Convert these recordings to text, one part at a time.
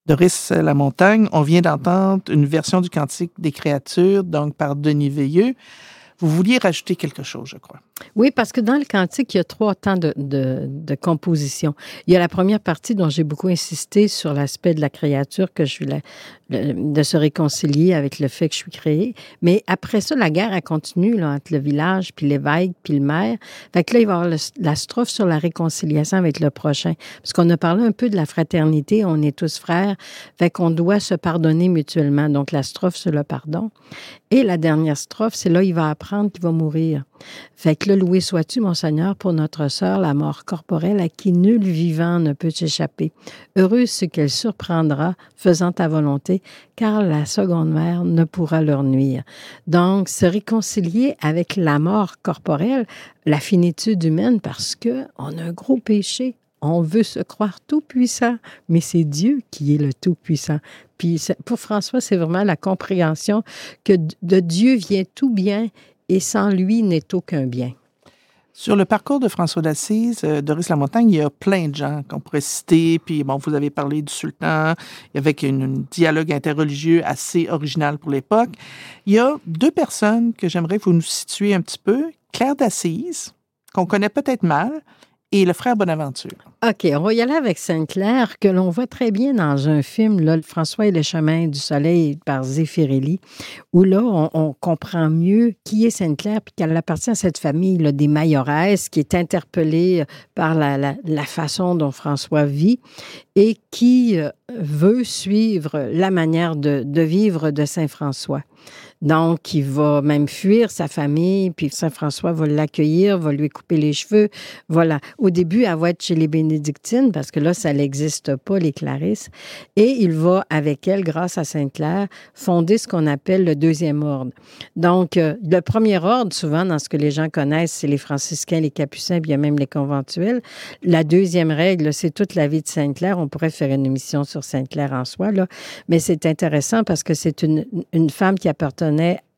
Doris Lamontagne, on vient d'entendre une version du Cantique des créatures, donc par Denis Veilleux. Vous vouliez rajouter quelque chose, je crois. Oui, parce que dans le cantique, il y a 3 temps de composition. Il y a la première partie dont j'ai beaucoup insisté sur l'aspect de la créature, que je voulais de se réconcilier avec le fait que je suis créée. Mais après ça, la guerre, elle continue là, entre le village, puis l'évêque, puis le maire. Fait que là, il va y avoir la strophe sur la réconciliation avec le prochain. Parce qu'on a parlé un peu de la fraternité, on est tous frères. Fait qu'on doit se pardonner mutuellement. Donc, la strophe sur le pardon. Et la dernière strophe, c'est là, il va apprendre qu'il va mourir. Fait que là, loué sois-tu, mon Seigneur, pour notre sœur, la mort corporelle à qui nul vivant ne peut échapper. Heureuse ce qu'elle surprendra, faisant ta volonté, car la seconde mère ne pourra leur nuire. Donc, se réconcilier avec la mort corporelle, la finitude humaine, parce que on a un gros péché. On veut se croire tout-puissant, mais c'est Dieu qui est le tout-puissant. Puis pour François, c'est vraiment la compréhension que de Dieu vient tout bien et sans lui n'est aucun bien. Sur le parcours de François d'Assise, Doris Lamontagne, il y a plein de gens qu'on pourrait citer. Puis, bon, vous avez parlé du sultan, avec un dialogue interreligieux assez original pour l'époque. Il y a 2 personnes que j'aimerais que vous nous situiez un petit peu. Claire d'Assise, qu'on connaît peut-être mal, et le frère Bonaventure. OK, on va y aller avec Sainte-Claire, que l'on voit très bien dans un film, là, François et le chemin du soleil par Zeffirelli, où là, on comprend mieux qui est Sainte-Claire, puis qu'elle appartient à cette famille là, des Mayorès, qui est interpellée par la façon dont François vit et qui veut suivre la manière de vivre de Saint-François. Donc, il va même fuir sa famille, puis Saint-François va l'accueillir, va lui couper les cheveux. Voilà. Au début, elle va être chez les bénédictines, parce que là, ça n'existe pas, les Clarisses. Et il va, avec elle, grâce à Sainte-Claire, fonder ce qu'on appelle le 2e ordre. Donc, le premier ordre, souvent, dans ce que les gens connaissent, c'est les franciscains, les capucins, puis il y a même les conventuels. La 2e règle, c'est toute la vie de Sainte-Claire. On pourrait faire une émission sur Sainte-Claire en soi, là. Mais c'est intéressant parce que c'est une femme qui appartenait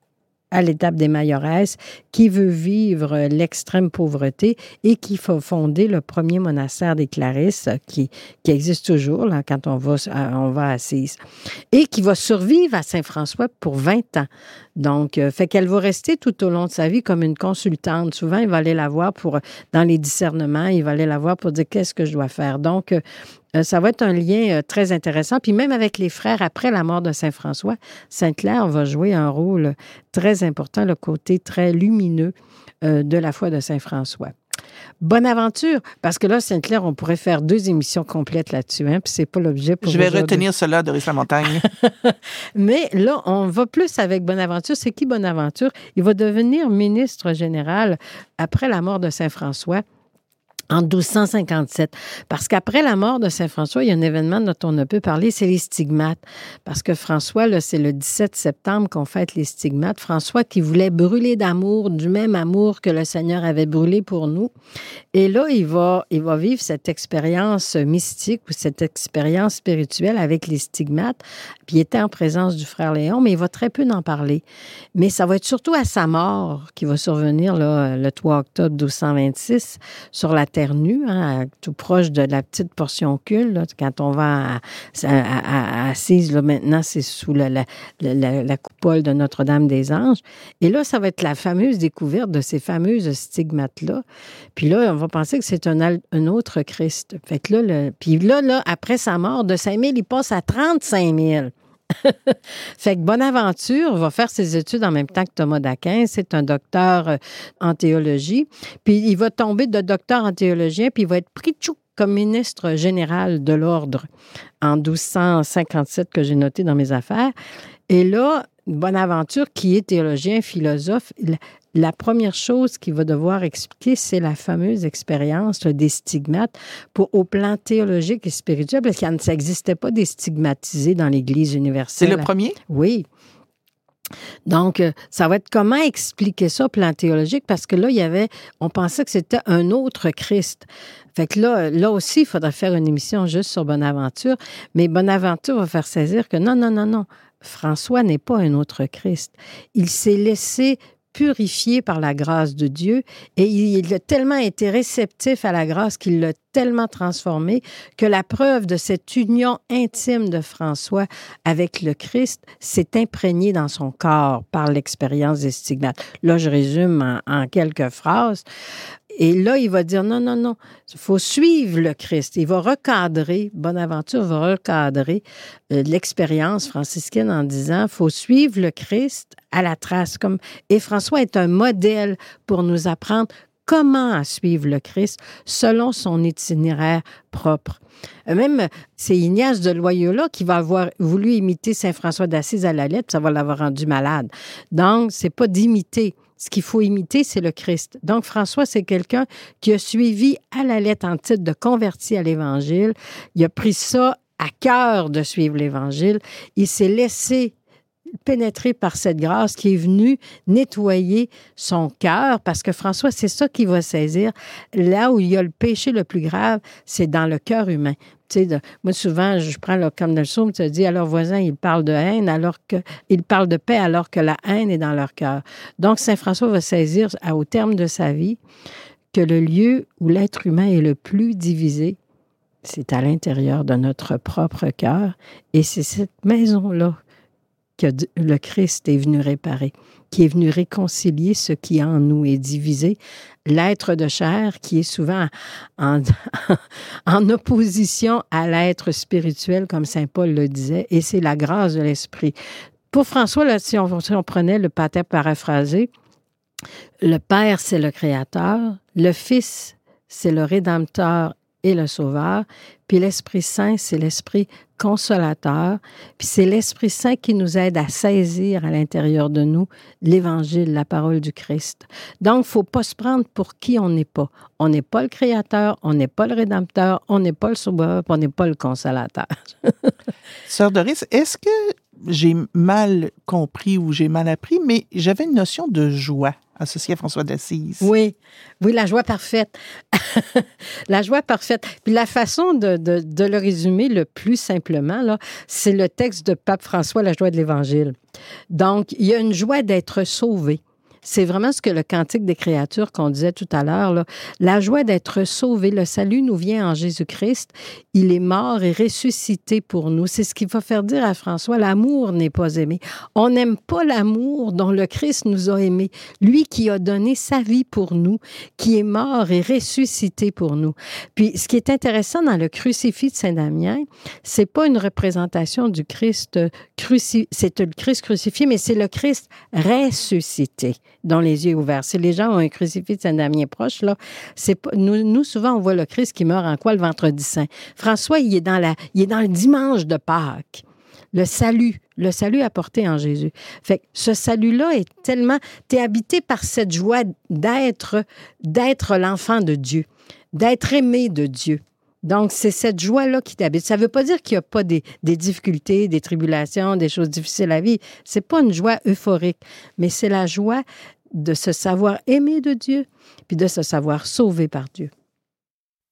à l'étape des Mayorès, qui veut vivre l'extrême pauvreté et qui va fonder le premier monastère des Clarisses, qui existe toujours là, quand on va à Assise, et qui va survivre à Saint-François pour 20 ans. Donc, fait qu'elle va rester tout au long de sa vie comme une consultante. Souvent, il va aller la voir dans les discernements, il va aller la voir pour dire qu'est-ce que je dois faire. Donc, ça va être un lien très intéressant. Puis même avec les frères, après la mort de Saint-François, Sainte-Claire va jouer un rôle très important, le côté très lumineux de la foi de Saint-François. Bonaventure, parce que là, Sainte-Claire, on pourrait faire 2 émissions complètes là-dessus, hein, puis c'est pas l'objet pour Je vais retenir cela, Doris Lamontagne. Mais là, on va plus avec Bonaventure. C'est qui Bonaventure? Il va devenir ministre général après la mort de Saint-François, en 1257. Parce qu'après la mort de Saint-François, il y a un événement dont on ne peut parler, c'est les stigmates. Parce que François, là, c'est le 17 septembre qu'on fête les stigmates. François qui voulait brûler d'amour, du même amour que le Seigneur avait brûlé pour nous. Et là, il va vivre cette expérience mystique ou cette expérience spirituelle avec les stigmates. Puis il était en présence du frère Léon, mais il va très peu en parler. Mais ça va être surtout à sa mort qui va survenir là, le 3 octobre 1226 sur la terre nue, hein, tout proche de la petite portion occulte. Là, quand on va à Assise, là, maintenant, c'est sous la coupole de Notre-Dame-des-Anges. Et là, ça va être la fameuse découverte de ces fameuses stigmates-là. Puis là, on va penser que c'est un autre Christ. Fait que là, puis là, après sa mort, de 5 000, il passe à 35 000. Fait que Bonaventure va faire ses études en même temps que Thomas d'Aquin. C'est un docteur en théologie. Puis il va tomber de docteur en théologien, puis il va être pris comme ministre général de l'ordre en 1257, que j'ai noté dans mes affaires. Et là, Bonaventure, qui est théologien, philosophe, la première chose qu'il va devoir expliquer, c'est la fameuse expérience des stigmates au plan théologique et spirituel, parce qu'il n'existait pas des stigmatisés dans l'Église universelle. C'est le premier? Oui. Donc, ça va être comment expliquer ça au plan théologique, parce que là, on pensait que c'était un autre Christ. Fait que là aussi, il faudrait faire une émission juste sur Bonaventure, mais Bonaventure va faire saisir que non. François n'est pas un autre Christ. Il s'est laissé purifié par la grâce de Dieu et il a tellement été réceptif à la grâce qu'il l'a tellement transformé que la preuve de cette union intime de François avec le Christ s'est imprégnée dans son corps par l'expérience des stigmates. Là, je résume en quelques phrases. Et là, il va dire non, il faut suivre le Christ. Il va recadrer, Bonaventure va recadrer l'expérience franciscaine en disant il faut suivre le Christ à la trace. Et François est un modèle pour nous apprendre comment suivre le Christ selon son itinéraire propre. Même, c'est Ignace de Loyola qui va avoir voulu imiter Saint François d'Assise à la lettre, ça va l'avoir rendu malade. Donc, c'est pas d'imiter. Ce qu'il faut imiter, c'est le Christ. Donc, François, c'est quelqu'un qui a suivi à la lettre en titre de converti à l'Évangile. Il a pris ça à cœur de suivre l'Évangile. Il s'est laissé pénétré par cette grâce qui est venue nettoyer son cœur, parce que François, c'est ça qu'il va saisir. Là où il y a le péché le plus grave, c'est dans le cœur humain. Tu sais, moi, souvent, je prends comme dans le psaume, tu te dis, à leurs voisins, ils parlent de haine, ils parlent de paix, alors que la haine est dans leur cœur. Donc, Saint François va saisir, au terme de sa vie, que le lieu où l'être humain est le plus divisé, c'est à l'intérieur de notre propre cœur. Et c'est cette maison-là que le Christ est venu réparer, qui est venu réconcilier ce qui en nous est divisé. L'être de chair qui est souvent en opposition à l'être spirituel, comme saint Paul le disait, et c'est la grâce de l'Esprit. Pour François, là, si on prenait le pater paraphrasé, le Père, c'est le Créateur, le Fils, c'est le Rédempteur et le Sauveur, puis l'Esprit Saint, c'est l'Esprit consolateur, puis c'est l'Esprit Saint qui nous aide à saisir à l'intérieur de nous l'Évangile, la parole du Christ. Donc, il ne faut pas se prendre pour qui on n'est pas. On n'est pas le Créateur, on n'est pas le Rédempteur, on n'est pas le Sauveur, on n'est pas le Consolateur. Sœur Doris, est-ce que j'ai mal compris ou j'ai mal appris, mais j'avais une notion de joie associée à François d'Assise. Oui, la joie parfaite. La joie parfaite. Puis la façon de le résumer le plus simplement, là, c'est le texte de Pape François, la joie de l'Évangile. Donc, il y a une joie d'être sauvé. C'est vraiment ce que le Cantique des créatures qu'on disait tout à l'heure, là. La joie d'être sauvé, le salut nous vient en Jésus-Christ. Il est mort et ressuscité pour nous. C'est ce qu'il va faire dire à François, l'amour n'est pas aimé. On n'aime pas l'amour dont le Christ nous a aimés. Lui qui a donné sa vie pour nous, qui est mort et ressuscité pour nous. Puis, ce qui est intéressant dans le crucifix de Saint-Damien, c'est pas une représentation du Christ c'est le Christ crucifié, mais c'est le Christ ressuscité, dont les yeux ouverts. Si les gens ont un crucifix de Saint-Damien proche, là, c'est pas, nous, souvent, on voit le Christ qui meurt en quoi le vendredi saint. François, il est dans le dimanche de Pâques. Le salut apporté en Jésus. Fait que ce salut-là est tellement... T'es habité par cette joie d'être l'enfant de Dieu, d'être aimé de Dieu. Donc, c'est cette joie-là qui t'habite. Ça ne veut pas dire qu'il n'y a pas des difficultés, des tribulations, des choses difficiles à vivre. Ce n'est pas une joie euphorique, mais c'est la joie de se savoir aimé de Dieu puis de se savoir sauvé par Dieu.